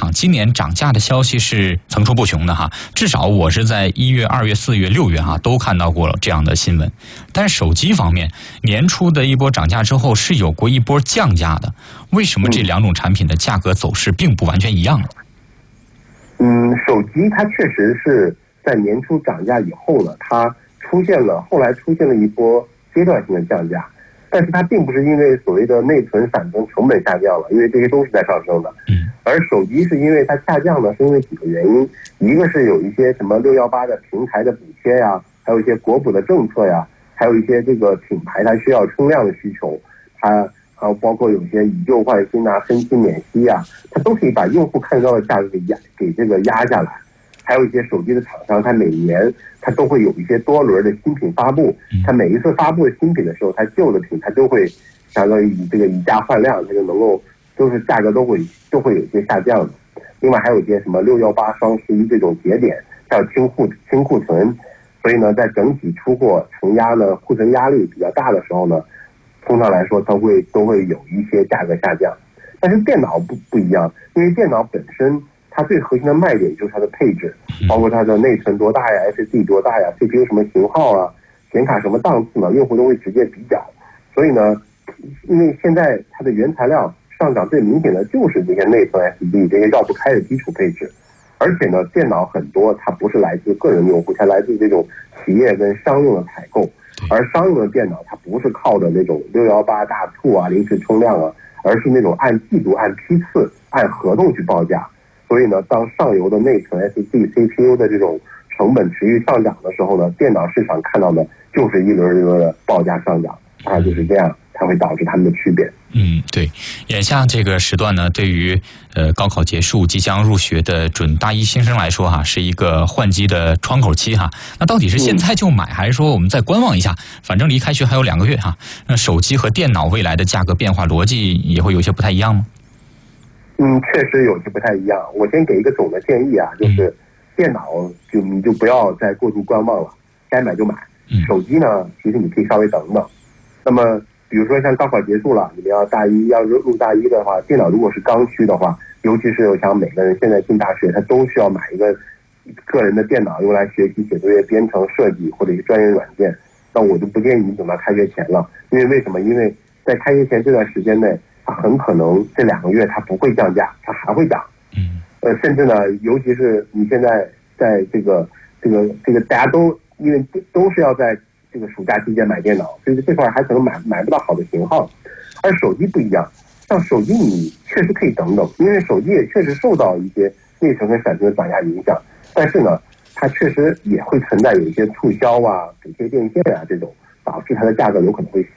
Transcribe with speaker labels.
Speaker 1: 今年涨价的消息是层出不穷的哈，至少我是在1月、2月、4月、6月哈都看到过了这样的新闻。但是手机方面，年初的一波涨价之后是有过一波降价的，为什么这两种产品的价格走势并不完全一样呢？
Speaker 2: 手机它确实是在年初涨价以后呢，它后来出现了一波阶段性的降价。但是它并不是因为所谓的内存、闪存成本下降了，因为这些都是在上升的。而手机是因为它下降呢，是因为几个原因，一个是有一些什么618的平台的补贴呀，还有一些国补的政策呀，还有一些这个品牌它需要冲量的需求，它还有包括有些以旧换新啊、分期免息啊，它都可以把用户看到的价格给这个压下来。还有一些手机的厂商，它每年它都会有一些多轮的新品发布，它每一次发布的新品的时候，它旧的品它都会相当于以价换量，这个能够都是价格都会有一些下降的。另外还有一些什么618、双11这种节点，还有清库存，所以呢，在整体出货承压呢，库存压力比较大的时候呢，通常来说都会有一些价格下降。但是电脑不一样，因为电脑本身它最核心的卖点就是它的配置，包括它的内存多大呀、SSD 多大呀、CPU 什么型号啊、显卡什么档次呢，用户都会直接比较。所以呢，因为现在它的原材料上涨最明显的就是这些内存 SSD 这些绕不开的基础配置。而且呢，电脑很多它不是来自个人用户，它来自这种企业跟商用的采购。而商用的电脑它不是靠的那种618大促啊、临时冲量啊，而是那种按季度、按批次、按合同去报价。所以呢，当上游的内存 SSD、CPU 的这种成本持续上涨的时候呢，电脑市场看到的就是一轮一轮的报价上涨，就是这样，它会导致它们的区别。
Speaker 1: 对，眼下这个时段呢，对于高考结束即将入学的准大一新生来说哈，是一个换机的窗口期哈。那到底是现在就买，还是说我们再观望一下？反正离开学还有2个月哈。那手机和电脑未来的价格变化逻辑也会有些不太一样吗？
Speaker 2: 确实有些不太一样。我先给一个总的建议啊，就是电脑你就不要再过度观望了，该买就买。手机呢，其实你可以稍微等等。那么比如说像高考结束了，你们要入大一的话，电脑如果是刚需的话，尤其是我想每个人现在进大学，他都需要买一个个人的电脑用来学习、写作业、编程、设计或者是专业软件。那我就不建议你等到开学前了，因为什么？因为在开学前这段时间内，它很可能这2个月它不会降价，它还会涨。甚至呢，尤其是你现在在这个大家都因为都是要在这个暑假期间买电脑，所以这块还可能买不到好的型号。而手机不一样，像手机你确实可以等等，因为手机也确实受到一些内存跟闪存的涨价影响，但是呢，它确实也会存在有一些促销啊、补贴电线啊这种，导致它的价格有可能会